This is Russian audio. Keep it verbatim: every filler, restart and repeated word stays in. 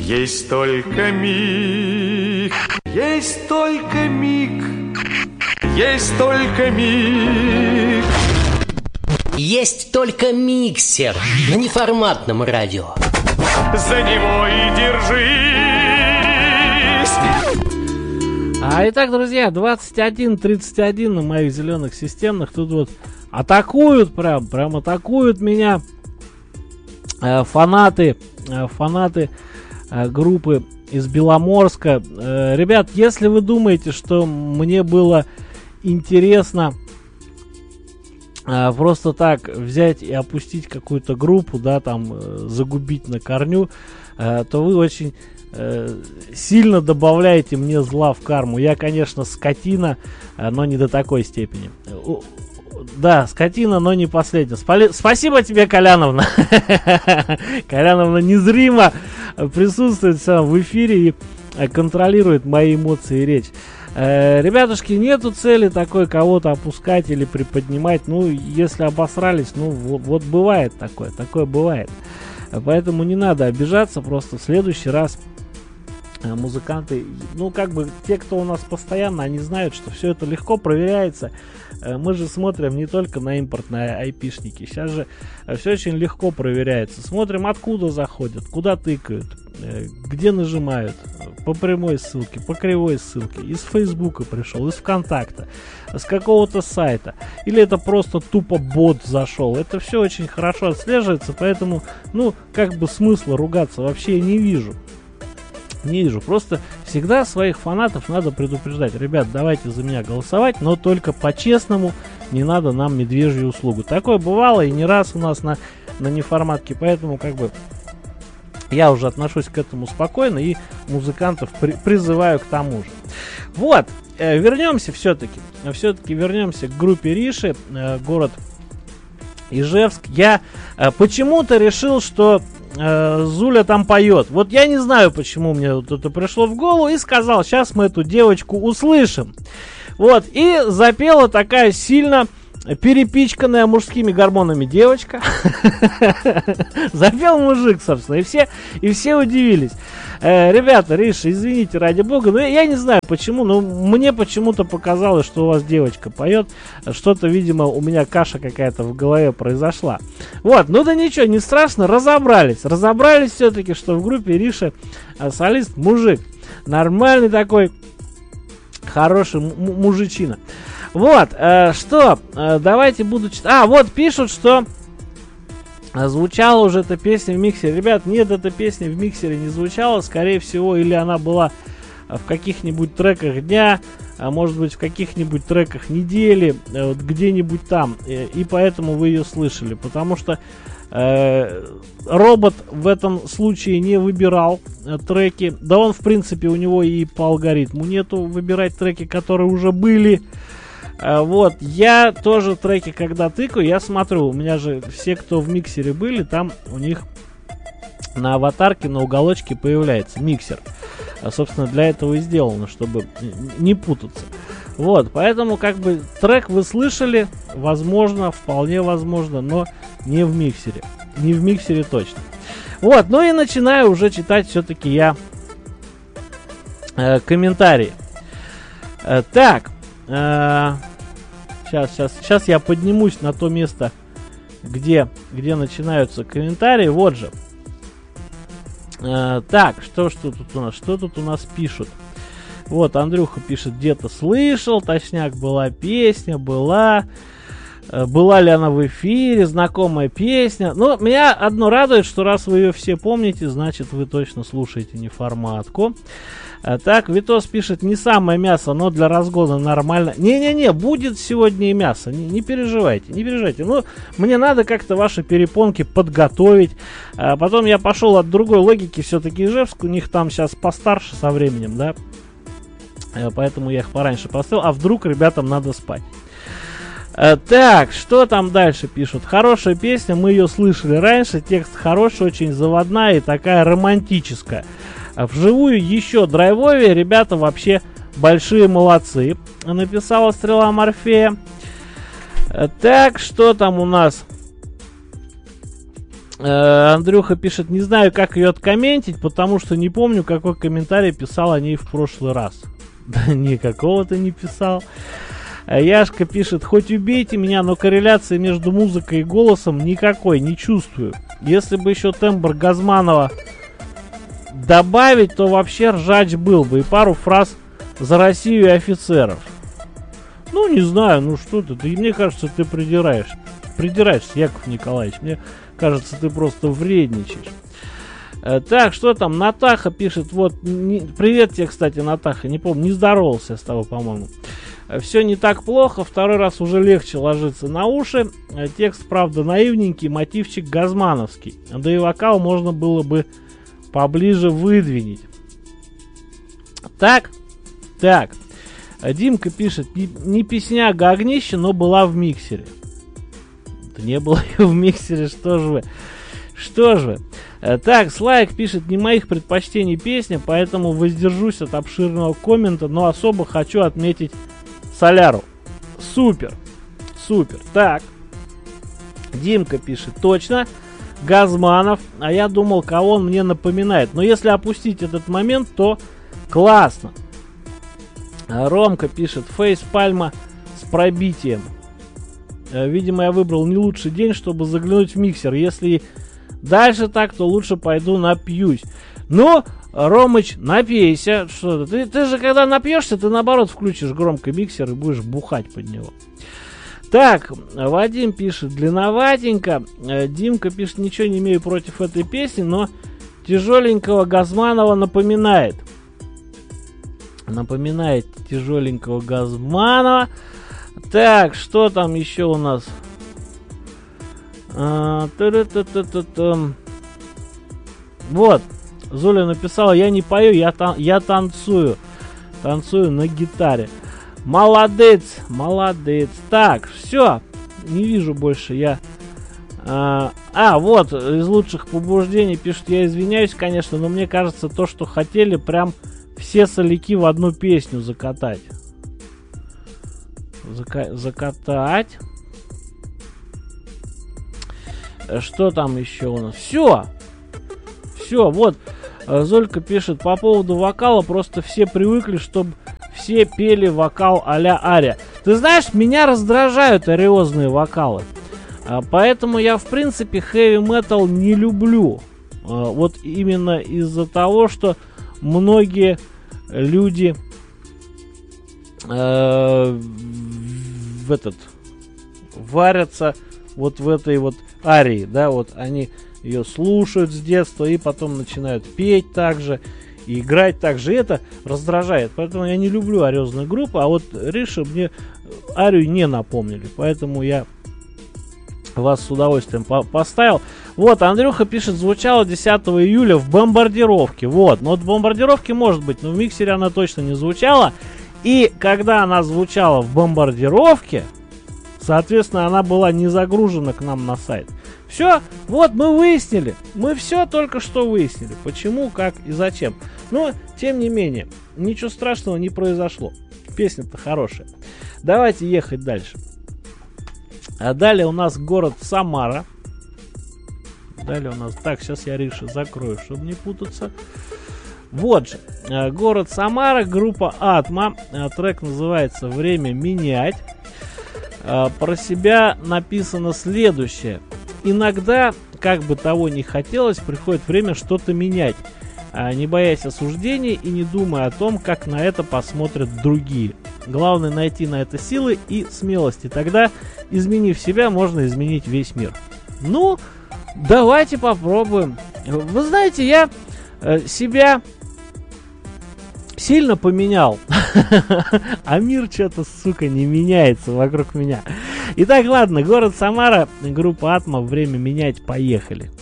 Есть только миг, есть только миг, есть только миг. Есть только миксер на неформатном радио. За него и держись. А итак, друзья, двадцать один тридцать один на моих зеленых системных. Тут вот атакуют, прям, прям атакуют меня э, фанаты, э, фанаты э, группы из Беломорска. Э, ребят, если вы думаете, что мне было интересно э, просто так взять и опустить какую-то группу, да, там, э, загубить на корню, э, то вы очень э, сильно добавляете мне зла в карму. Я, конечно, скотина, э, но не до такой степени. Да, скотина, но не последняя. Спали... Спасибо тебе, Коляновна. Коляновна незримо присутствует в эфире и контролирует мои эмоции и речь. Э, ребятушки, нету цели такой кого-то опускать или приподнимать. Ну, если обосрались, ну, вот, вот бывает такое, такое бывает. Поэтому не надо обижаться, просто в следующий раз музыканты, ну, как бы, те, кто у нас постоянно, они знают, что все это легко проверяется. Мы же смотрим не только на импортные айпишники. Сейчас же все очень легко проверяется. Смотрим, откуда заходят, куда тыкают, где нажимают. По прямой ссылке, по кривой ссылке. Из Фейсбука пришел, из ВКонтакта, с какого-то сайта. Или это просто тупо бот зашел. Это все очень хорошо отслеживается, поэтому, ну, как бы смысла ругаться вообще я не вижу. Не вижу. Просто всегда своих фанатов надо предупреждать. Ребят, давайте за меня голосовать, но только по-честному, не надо нам медвежью услугу. Такое бывало и не раз у нас на, на неформатке, поэтому как бы я уже отношусь к этому спокойно и музыкантов при, призываю к тому же. Вот, э, вернемся все-таки. Все-таки вернемся к группе Риши, э, город Ижевск. Я э, почему-то решил, что э, Зуля там поет. Вот я не знаю, почему мне вот это пришло в голову, и сказал, сейчас мы эту девочку услышим. Вот, и запела такая сильно перепичканная мужскими гормонами девочка. Запел мужик, собственно, и все, и все удивились. Э, ребята, Риша, извините, ради бога, но я, я не знаю почему, но мне почему-то показалось, что у вас девочка поет. Что-то, видимо, у меня каша какая-то в голове произошла. Вот, ну да ничего, не страшно, разобрались. Разобрались все-таки, что в группе Риша солист мужик. Нормальный такой, хороший м- мужичина. Вот, э, что, э, давайте буду читать. А, вот пишут, что звучала уже эта песня в миксере. Ребят, нет, эта песня в миксере не звучала. Скорее всего, или она была в каких-нибудь треках дня, а может быть в каких-нибудь треках недели, э, вот где-нибудь там. Э, и поэтому вы ее слышали. Потому что э, робот в этом случае не выбирал э, треки. Да он, в принципе, у него и по алгоритму нету выбирать треки, которые уже были. Вот, я тоже треки, когда тыкаю, я смотрю, у меня же все, кто в миксере были, там у них на аватарке, на уголочке появляется миксер. А, собственно, для этого и сделано, чтобы не путаться. Вот, поэтому, как бы, трек вы слышали, возможно, вполне возможно, но не в миксере. Не в миксере точно. Вот, ну и начинаю уже читать все-таки я э, комментарии. Э, так, э, Сейчас, сейчас, сейчас я поднимусь на то место, где, где начинаются комментарии. Вот же. Э, так, что, что тут у нас? Что тут у нас пишут? Вот, Андрюха пишет, где-то слышал, точняк, была песня, была. Э, была ли она в эфире, знакомая песня. Но меня одно радует, что раз вы ее все помните, значит вы точно слушаете неформатку. Так, Витос пишет, не самое мясо, но для разгона нормально. Не-не-не, будет сегодня и мясо, не, не переживайте, не переживайте. Ну, мне надо как-то ваши перепонки подготовить. А потом я пошел от другой логики, все-таки Ижевск, у них там сейчас постарше со временем, да. Поэтому я их пораньше поставил, а вдруг ребятам надо спать. А, так, что там дальше пишут? Хорошая песня, мы ее слышали раньше, текст хороший, очень заводная и такая романтическая. Вживую еще драйвовее, ребята вообще большие молодцы, написала Стрела Морфея. Так, что там у нас? Андрюха пишет, не знаю, как ее откомментить, потому что не помню, какой комментарий писал о ней в прошлый раз. Да никакого ты не писал. Яшка пишет, хоть убейте меня, но корреляции между музыкой и голосом никакой не чувствую. Если бы еще тембр Газманова добавить, то вообще ржач был бы. И пару фраз за Россию и офицеров. Ну, не знаю, ну что ты, ты мне кажется, ты придираешь. Придираешься, Яков Николаевич. Мне кажется, ты просто вредничаешь. Э, так, что там? Натаха пишет. Вот, не, привет тебе, кстати, Натаха. Не помню, не здоровался я с тобой, по-моему. Э, все не так плохо. Второй раз уже легче ложиться на уши. Э, текст, правда, наивненький. Мотивчик газмановский. Да и вокал можно было бы поближе выдвинуть. Так, так. Э, Димка пишет. Не, не песняга огнище, но была в миксере. Не было ее в миксере, что же вы. Что же вы. Так, Слайк пишет, не моих предпочтений песня, поэтому воздержусь от обширного коммента, но особо хочу отметить Соляру. Супер. Супер. Так. Димка пишет, точно. Газманов. А я думал, кого он мне напоминает. Но если опустить этот момент, то классно. Ромка пишет, Фейс Пальма с пробитием. Видимо, я выбрал не лучший день, чтобы заглянуть в миксер. Если дальше так, то лучше пойду напьюсь. Ну, Ромыч, напейся. Что ты, ты же когда напьешься, ты наоборот включишь громко миксер и будешь бухать под него. Так, Вадим пишет, длинноватенько. Димка пишет, ничего не имею против этой песни, но тяжеленького Газманова напоминает. Напоминает тяжеленького Газманова. Так, что там еще у нас? А, вот, Зуля написала, я не пою, я, тан- я танцую. Танцую на гитаре. Молодец, молодец. Так, все, не вижу больше я. А, а, вот, из лучших побуждений пишут, я извиняюсь, конечно, но мне кажется, то, что хотели, прям все соляки в одну песню закатать. Зака- закатать. Что там еще у нас? Все. Все, вот. Золька пишет, по поводу вокала, просто все привыкли, чтобы все пели вокал а-ля Ария. Ты знаешь, меня раздражают ариозные вокалы. Поэтому я, в принципе, хэви-метал не люблю. Вот именно из-за того, что многие люди э, в этот варятся вот в этой вот арии, да, вот они ее слушают с детства и потом начинают петь также и играть также, и это раздражает, поэтому я не люблю ариозные группы, а вот Риша мне арию не напомнили, поэтому я вас с удовольствием по- поставил. Вот, Андрюха пишет, звучала десятого июля в бомбардировке, вот, но вот в бомбардировке может быть, но в миксере она точно не звучала, и когда она звучала в бомбардировке, соответственно, она была не загружена к нам на сайт. Все, вот мы выяснили. Мы все только что выяснили. Почему, как и зачем. Но, тем не менее, ничего страшного не произошло. Песня-то хорошая. Давайте ехать дальше. А далее у нас город Самара. Далее у нас... Так, сейчас я Риша закрою, чтобы не путаться. Вот же. Город Самара, группа Атма. Трек называется «Время менять». Про себя написано следующее. Иногда, как бы того ни хотелось, приходит время что-то менять, не боясь осуждения и не думая о том, как на это посмотрят другие. Главное найти на это силы и смелости. Тогда, изменив себя, можно изменить весь мир. Ну, давайте попробуем. Вы знаете, я себя сильно поменял. А мир что-то, сука, не меняется вокруг меня. Итак, ладно, город Самара, группа Атма, время менять, поехали.